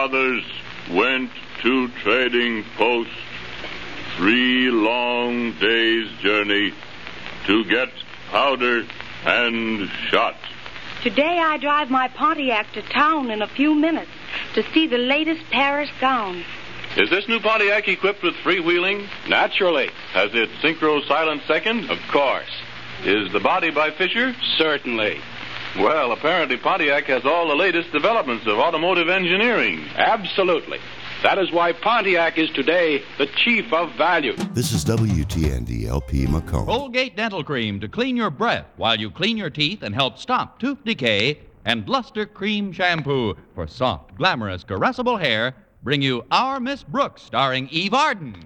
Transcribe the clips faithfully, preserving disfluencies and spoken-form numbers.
fathers went to trading post, three long days' journey to get powder and shot. Today I drive my Pontiac to town in a few minutes to see the latest Paris gown. Is this new Pontiac equipped with freewheeling? Naturally. Has it synchro silent second? Of course. Is the body by Fisher? Certainly. Well, apparently Pontiac has all the latest developments of automotive engineering. Absolutely. That is why Pontiac is today the chief of value. This is W T N D L P Macomb. Colgate Dental Cream to clean your breath while you clean your teeth and help stop tooth decay. And Luster Cream Shampoo for soft, glamorous, caressable hair bring you Our Miss Brooks, starring Eve Arden.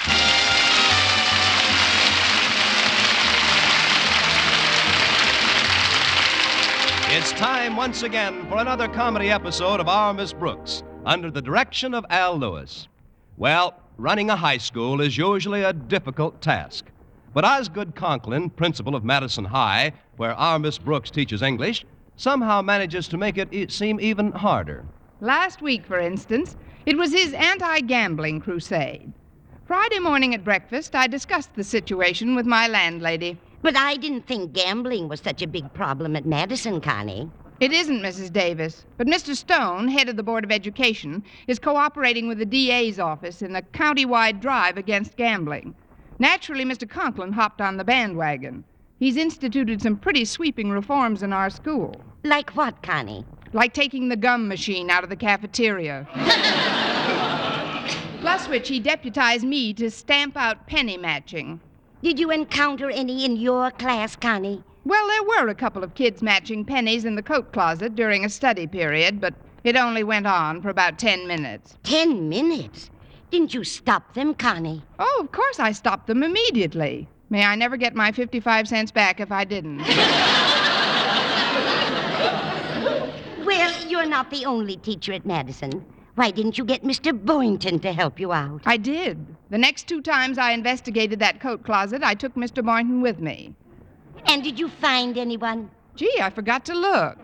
It's time once again for another comedy episode of Our Miss Brooks, under the direction of Al Lewis. Well, running a high school is usually a difficult task. But Osgood Conklin, principal of Madison High, where Our Miss Brooks teaches English, somehow manages to make it e- seem even harder. Last week, for instance, it was his anti-gambling crusade. Friday morning at breakfast, I discussed the situation with my landlady. But I didn't think gambling was such a big problem at Madison, Connie. It isn't, Missus Davis. But Mister Stone, head of the Board of Education, is cooperating with the D A's office in a county-wide drive against gambling. Naturally, Mister Conklin hopped on the bandwagon. He's instituted some pretty sweeping reforms in our school. Like what, Connie? Like taking the gum machine out of the cafeteria. Plus which he deputized me to stamp out penny matching. Did you encounter any in your class, Connie? Well, there were a couple of kids matching pennies in the coat closet during a study period, but it only went on for about ten minutes. Ten minutes? Didn't you stop them, Connie? Oh, of course I stopped them immediately. May I never get my fifty-five cents back if I didn't. Well, you're not the only teacher at Madison. Why didn't you get Mister Boynton to help you out? I did. The next two times I investigated that coat closet, I took Mister Boynton with me. And did you find anyone? Gee, I forgot to look.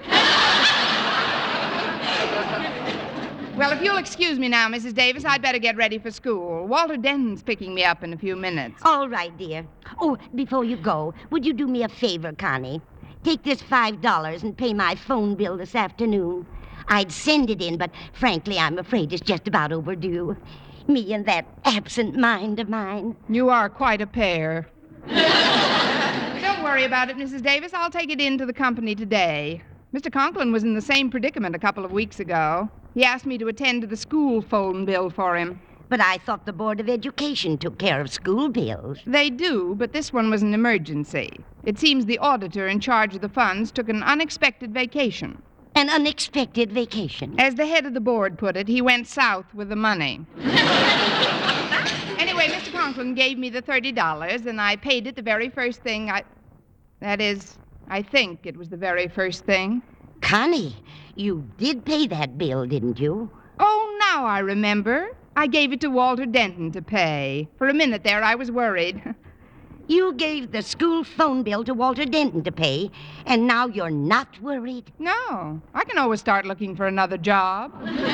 Well, if you'll excuse me now, Missus Davis, I'd better get ready for school. Walter Denton's picking me up in a few minutes. All right, dear. Oh, before you go, would you do me a favor, Connie? Take this five dollars and pay my phone bill this afternoon. I'd send it in, but frankly, I'm afraid it's just about overdue. Me and that absent mind of mine. You are quite a pair. Don't worry about it, Missus Davis. I'll take it in to the company today. Mister Conklin was in the same predicament a couple of weeks ago. He asked me to attend to the school phone bill for him. But I thought the Board of Education took care of school bills. They do, but this one was an emergency. It seems the auditor in charge of the funds took an unexpected vacation. An unexpected vacation. As the head of the board put it, he went south with the money. Anyway, Mister Conklin gave me the thirty dollars, and I paid it the very first thing I... That is, I think it was the very first thing. Connie, you did pay that bill, didn't you? Oh, now I remember. I gave it to Walter Denton to pay. For a minute there, I was worried. You gave the school phone bill to Walter Denton to pay, and now you're not worried? No. I can always start looking for another job.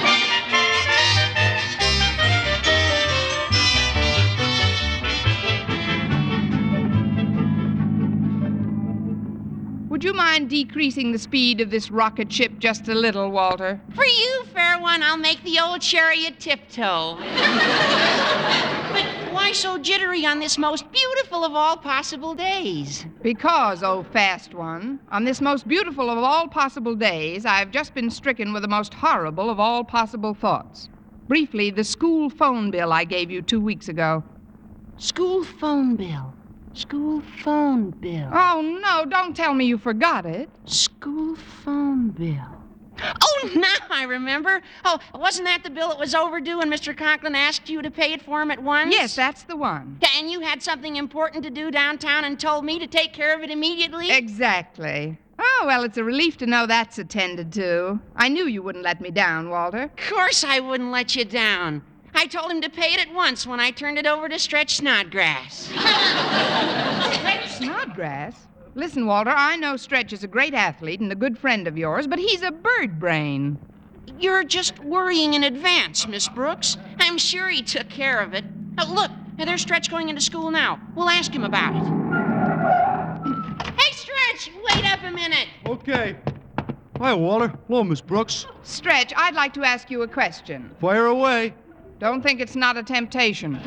Would you mind decreasing the speed of this rocket ship just a little, Walter? For you, fair one, I'll make the old chariot tiptoe. But why so jittery on this most beautiful of all possible days? Because, oh fast one, on this most beautiful of all possible days, I've just been stricken with the most horrible of all possible thoughts. Briefly, the school phone bill I gave you two weeks ago. School phone bill. School phone bill. Oh, no, don't tell me you forgot it. School phone bill. Oh, now I remember. Oh, wasn't that the bill that was overdue and Mister Conklin asked you to pay it for him at once? Yes, that's the one. And you had something important to do downtown and told me to take care of it immediately? Exactly. Oh, well, it's a relief to know that's attended to. I knew you wouldn't let me down, Walter. Of course I wouldn't let you down. I told him to pay it at once when I turned it over to Stretch Snodgrass. Stretch Snodgrass? Listen, Walter, I know Stretch is a great athlete and a good friend of yours, but he's a bird brain. You're just worrying in advance, Miss Brooks. I'm sure he took care of it. Oh, look, there's Stretch going into school now. We'll ask him about it. Hey, Stretch, wait up a minute. Okay. Hi, Walter. Hello, Miss Brooks. Stretch, I'd like to ask you a question. Fire away. Don't think it's not a temptation.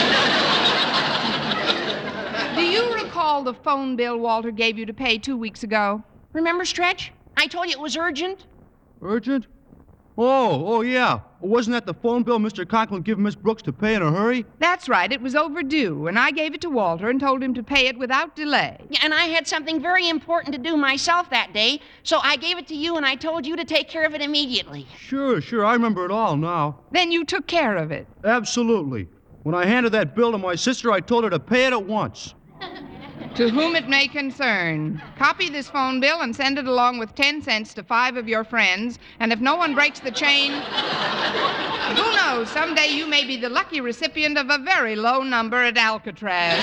Do you recall the phone bill Walter gave you to pay two weeks ago? Remember, Stretch? I told you it was urgent. Urgent? Oh, oh, yeah. Wasn't that the phone bill Mister Conklin gave Miss Brooks to pay in a hurry? That's right. It was overdue, and I gave it to Walter and told him to pay it without delay. Yeah, and I had something very important to do myself that day, so I gave it to you and I told you to take care of it immediately. Sure, sure. I remember it all now. Then you took care of it. Absolutely. When I handed that bill to my sister, I told her to pay it at once. To whom it may concern, copy this phone bill and send it along with ten cents to five of your friends, and if no one breaks the chain, who knows, someday you may be the lucky recipient of a very low number at Alcatraz.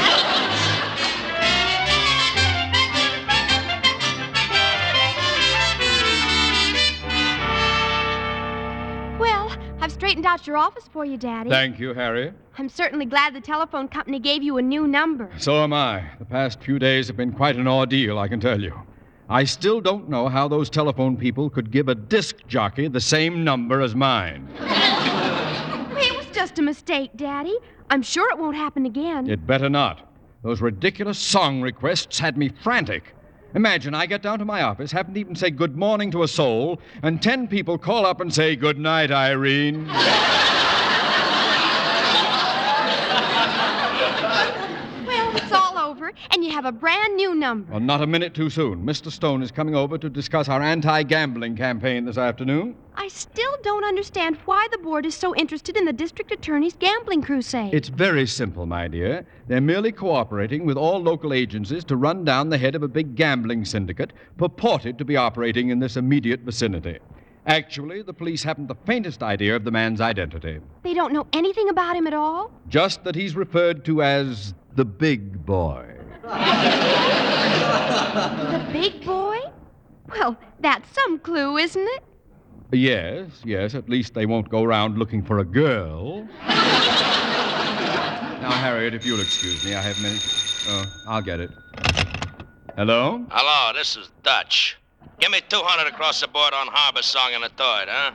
Well, I've straightened out your office for you, Daddy. Thank you, Harriet. I'm certainly glad the telephone company gave you a new number. So am I. The past few days have been quite an ordeal, I can tell you. I still don't know how those telephone people could give a disc jockey the same number as mine. It was just a mistake, Daddy. I'm sure it won't happen again. It better not. Those ridiculous song requests had me frantic. Imagine I get down to my office, haven't even said good morning to a soul, and ten people call up and say, good night, Irene. Well, it's all over, and you have a brand new number. Well, not a minute too soon. Mister Stone is coming over to discuss our anti-gambling campaign this afternoon. I still don't understand why the board is so interested in the district attorney's gambling crusade. It's very simple, my dear. They're merely cooperating with all local agencies to run down the head of a big gambling syndicate purported to be operating in this immediate vicinity. Actually, the police haven't the faintest idea of the man's identity. They don't know anything about him at all? Just that he's referred to as the big boy. The big boy? Well, that's some clue, isn't it? Yes, yes, at least they won't go around looking for a girl. Now, Harriet, if you'll excuse me, I have many... Oh, I'll get it. Hello? Hello, this is Dutch. Give me two hundred across the board on Harbor Song and a third, huh?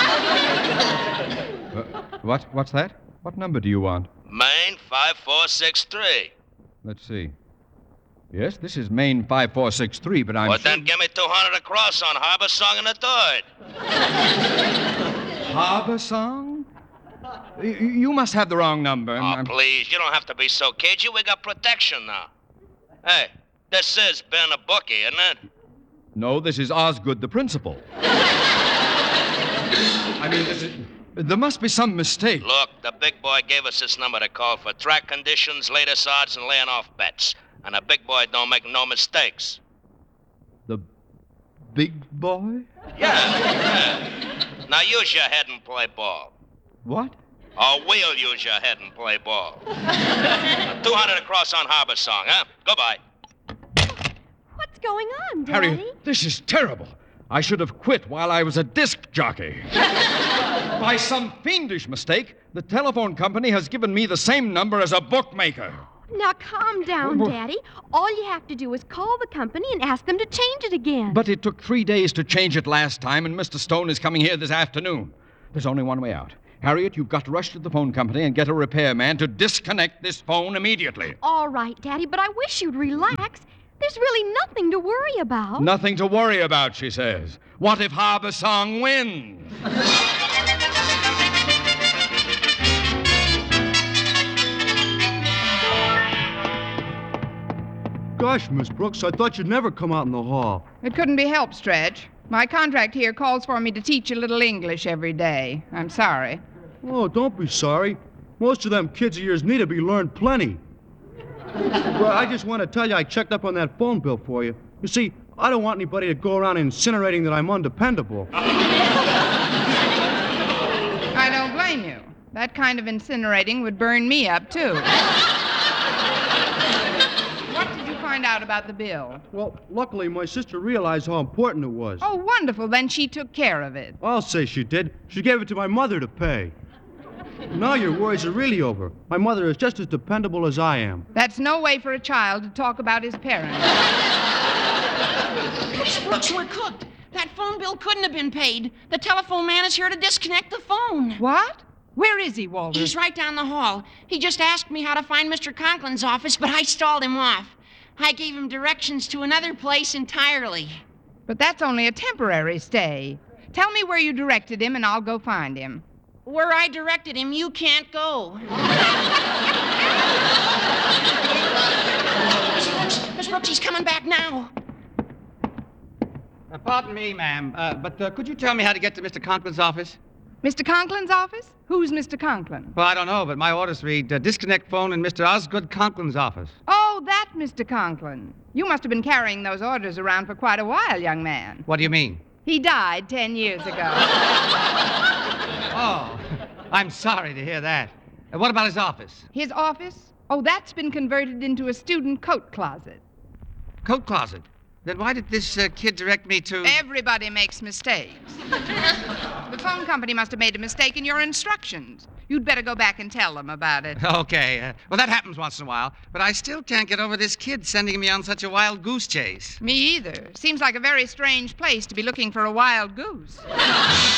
Uh, what? What's that? What number do you want? Maine five four six three. Let's see. Yes, this is Maine five four six three, but I'm... Well, sure... then give me two hundred across on Harbor Song and a third. Harbor Song? Y- you must have the wrong number. Oh, I'm... please, you don't have to be so cagey. We got protection now. Hey, this is Ben a bookie, isn't it? No, this is Osgood, the principal. I mean, this is... There must be some mistake. Look, the big boy gave us this number to call for track conditions, latest odds, and laying off bets. And the big boy don't make no mistakes. The big boy? Yeah, yeah. Now use your head and play ball. What? Or we'll use your head and play ball. two hundred across on Harbor Song, huh? Goodbye. What's going on, Daddy? Harry, this is terrible. I should have quit while I was a disc jockey. By some fiendish mistake, the telephone company has given me the same number as a bookmaker. Now, calm down, Daddy. All you have to do is call the company and ask them to change it again. But it took three days to change it last time, and Mister Stone is coming here this afternoon. There's only one way out. Harriet, you've got to rush to the phone company and get a repairman to disconnect this phone immediately. All right, Daddy, but I wish you'd relax. There's really nothing to worry about. Nothing to worry about, she says. What if Harbor Song wins? Gosh, Miss Brooks, I thought you'd never come out in the hall. It couldn't be helped, Stretch. My contract here calls for me to teach a little English every day. I'm sorry. Oh, don't be sorry. Most of them kids of yours need to be learned plenty. Well, I just want to tell you I checked up on that phone bill for you. You see, I don't want anybody to go around incinerating that I'm undependable. I don't blame you. That kind of incinerating would burn me up, too. What did you find find out about the bill? Well, luckily, my sister realized how important it was. Oh, wonderful. Then she took care of it. I'll say she did. She gave it to my mother to pay. Now your worries are really over. My mother is just as dependable as I am. That's no way for a child to talk about his parents. Miss Brooks, we're cooked. That phone bill couldn't have been paid. The telephone man is here to disconnect the phone. What? Where is he, Walter? He's right down the hall. He just asked me how to find Mister Conklin's office, but I stalled him off. I gave him directions to another place entirely. But that's only a temporary stay. Tell me where you directed him, and I'll go find him. Where I directed him, you can't go. Miss Brooks, Miss Brooks, he's coming back now. Uh, pardon me, ma'am, uh, but uh, could you tell me how to get to Mister Conklin's office? Mister Conklin's office? Who's Mister Conklin? Well, I don't know, but my orders read uh, disconnect phone in Mister Osgood Conklin's office. Oh, that Mister Conklin. You must have been carrying those orders around for quite a while, young man. What do you mean? He died ten years ago. Oh, I'm sorry to hear that. Uh, what about his office? His office? Oh, that's been converted into a student coat closet. Coat closet? Then why did this uh, kid direct me to... Everybody makes mistakes. The phone company must have made a mistake in your instructions. You'd better go back and tell them about it. Okay. Uh, well, that happens once in a while, but I still can't get over this kid sending me on such a wild goose chase. Me either. Seems like a very strange place to be looking for a wild goose.